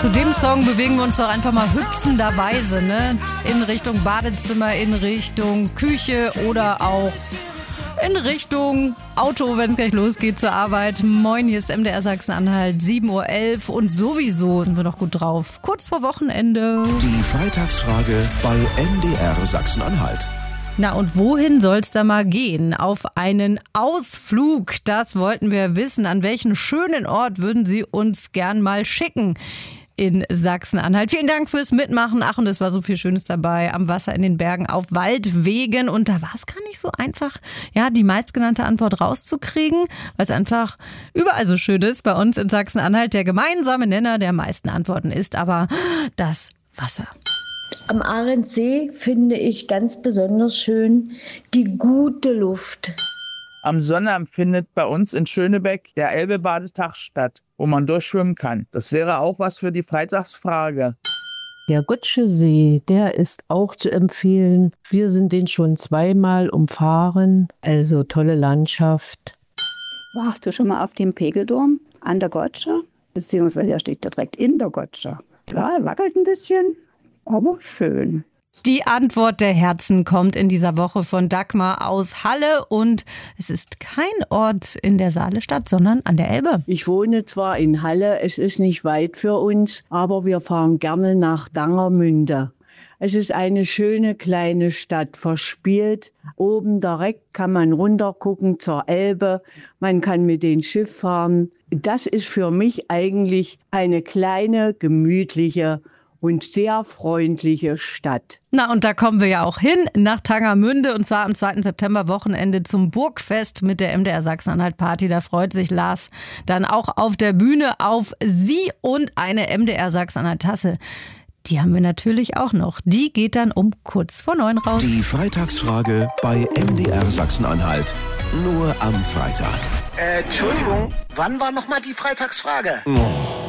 Zu dem Song bewegen wir uns doch einfach mal hüpfenderweise, ne? In Richtung Badezimmer, in Richtung Küche oder auch in Richtung Auto, wenn es gleich losgeht zur Arbeit. Moin, hier ist MDR Sachsen-Anhalt, 7:11 Uhr und sowieso sind wir noch gut drauf. Kurz vor Wochenende. Die Freitagsfrage bei MDR Sachsen-Anhalt. Na und wohin soll's da mal gehen? Auf einen Ausflug, das wollten wir wissen. An welchen schönen Ort würden Sie uns gern mal schicken in Sachsen-Anhalt? Vielen Dank fürs Mitmachen. Ach, und es war so viel Schönes dabei. Am Wasser, in den Bergen, auf Waldwegen. Und da war es gar nicht so einfach, ja, die meistgenannte Antwort rauszukriegen, weil es einfach überall so schön ist. Bei uns in Sachsen-Anhalt der gemeinsame Nenner der meisten Antworten ist aber das Wasser. Am Ahrensee finde ich ganz besonders schön die gute Luft. Am Sonnabend findet bei uns in Schönebeck der Elbe-Badetag statt, wo man durchschwimmen kann. Das wäre auch was für die Freitagsfrage. Der Gottsche See, der ist auch zu empfehlen. Wir sind den schon zweimal umfahren, also tolle Landschaft. Warst du schon mal auf dem Pegeldom an der Gottsche? Beziehungsweise er steht direkt in der Gottsche. Ja, er wackelt ein bisschen, aber schön. Die Antwort der Herzen kommt in dieser Woche von Dagmar aus Halle und es ist kein Ort in der Saalestadt, sondern an der Elbe. Ich wohne zwar in Halle, es ist nicht weit für uns, aber wir fahren gerne nach Dangermünde. Es ist eine schöne kleine Stadt, verspielt. Oben direkt kann man runtergucken zur Elbe, man kann mit dem Schiff fahren. Das ist für mich eigentlich eine kleine, gemütliche und sehr freundliche Stadt. Na, und da kommen wir ja auch hin, nach Tangermünde, und zwar am 2. September Wochenende zum Burgfest mit der MDR Sachsen-Anhalt Party. Da freut sich Lars dann auch auf der Bühne auf Sie und eine MDR Sachsen-Anhalt Tasse. Die haben wir natürlich auch noch. Die geht dann um kurz vor 9 raus. Die Freitagsfrage bei MDR Sachsen-Anhalt. Nur am Freitag. Entschuldigung, wann war nochmal die Freitagsfrage? Oh.